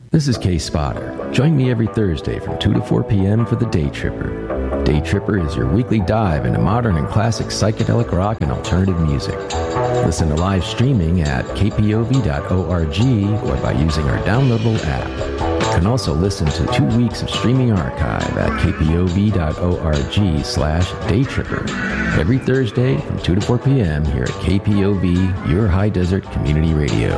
This is Kay Spotter. Join me every Thursday from 2 to 4 p.m. for the Day Tripper. Day Tripper is your weekly dive into modern and classic psychedelic rock and alternative music. Listen to live streaming at kpov.org or by using our downloadable app. You can also listen to 2 weeks of streaming archive at kpov.org/daytripper every Thursday from 2 to 4 p.m. here at KPOV, your high desert community radio.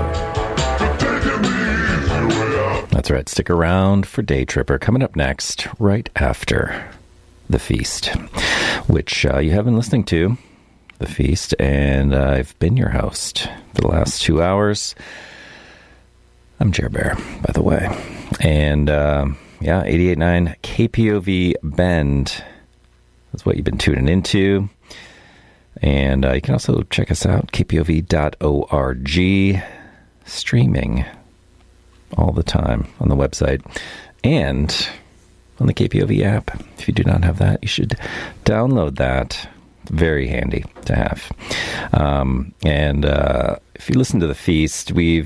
That's right. Stick around for Day Tripper. Coming up next, right after The Feast, which you have been listening to, The Feast, and I've been your host for the last 2 hours. I'm Jer Bear, by the way. And, 88.9 KPOV Bend is what you've been tuning into. And you can also check us out, kpov.org, streaming all the time on the website and on the KPOV app. If you do not have that, you should download that. Very handy to have. If you listen to The Feast, we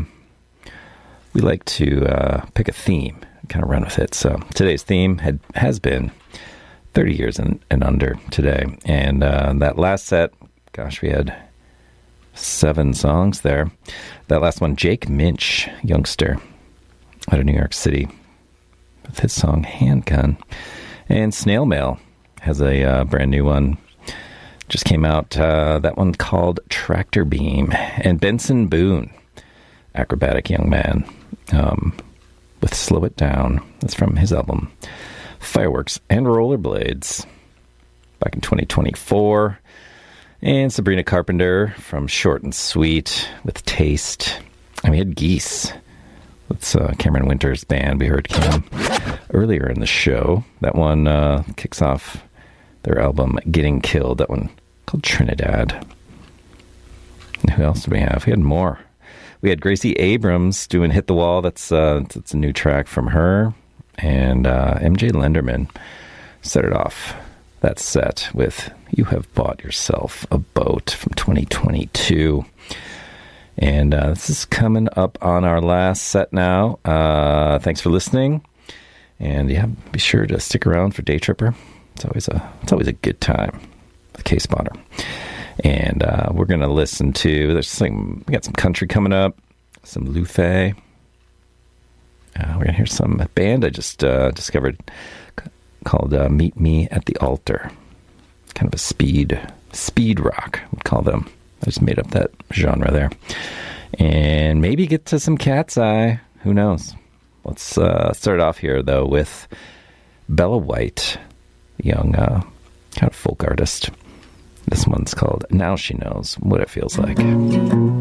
like to pick a theme and kind of run with it. So today's theme has been 30 years and under today. And that last set, gosh, we had 7 songs there. That last one, Jake Minch, youngster out of New York City, with his song Handgun. And Snail Mail has a brand new one. Just came out, that one called Tractor Beam. And Benson Boone, acrobatic young man, with Slow It Down. That's from his album Fireworks and Rollerblades, back in 2024. And Sabrina Carpenter from Short and Sweet with Taste. And we had Geese. That's Cameron Winter's band. We heard Cam earlier in the show. That one kicks off their album Getting Killed. That one called Trinidad. And who else did we have? We had more. We had Gracie Abrams doing Hit the Wall. That's a new track from her. And MJ Lenderman set it off. That set with You Have Bought Yourself a Boat from 2022. And this is coming up on our last set now. Thanks for listening. And yeah, be sure to stick around for Day Tripper. It's always a good time with K-Spotter. And we're going to listen to, we got some country coming up, some Lufe. We're going to hear some band I just discovered called Meet Me at the Altar. Kind of a speed rock, we'd call them. I just made up that genre there. And maybe get to some Cat's Eye. Who knows? Let's start off here, though, with Bella White, young kind of folk artist. This one's called Now She Knows What It Feels Like.